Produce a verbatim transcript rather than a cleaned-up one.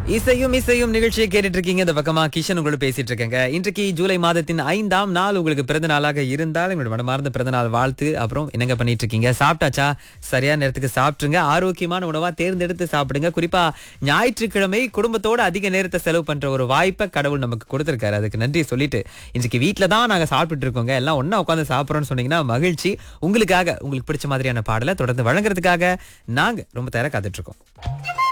இசையும் இசையும் நிகழ்ச்சியை கேட்டுட்டு இருக்கீங்க. இந்த பக்கமா கிஷன் உங்களோட பேசிட்டு இருக்கேங்க. இன்றைக்கு ஜூலை மாதத்தின் ஐந்தாம் நாள் உங்களுக்கு பிறந்த நாளாக இருந்தால் எங்களோட மனமார்ந்த பிறந்த நாள் வாழ்த்து. அப்புறம் என்னங்க பண்ணிட்டு இருக்கீங்க? சாப்பிட்டாச்சா? சரியான நேரத்துக்கு சாப்பிட்டுருங்க. ஆரோக்கியமான உணவா தேர்ந்தெடுத்து சாப்பிடுங்க. குறிப்பா ஞாயிற்றுக்கிழமை குடும்பத்தோட அதிக நேரத்தை செலவு பண்ற ஒரு வாய்ப்பை கடவுள் நமக்கு கொடுத்திருக்காரு. அதுக்கு நன்றி சொல்லிட்டு இன்றைக்கு வீட்டுல தான் நாங்க சாப்பிட்டு இருக்கோங்க. எல்லாம் ஒண்ணா உட்காந்து சாப்பிடுறோம்னு சொன்னீங்கன்னா மகிழ்ச்சி. உங்களுக்காக உங்களுக்கு பிடிச்ச மாதிரியான பாடலை தொடர்ந்து வழங்குறதுக்காக நாங்க ரொம்ப தயாரா காத்துட்டு இருக்கோம்.